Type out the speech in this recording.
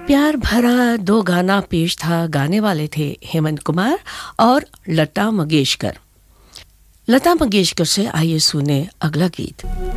प्यार भरा दो गाना पेश था। गाने वाले थे हेमंत कुमार और लता मंगेशकर। लता मंगेशकर से आइए सुने अगला गीत।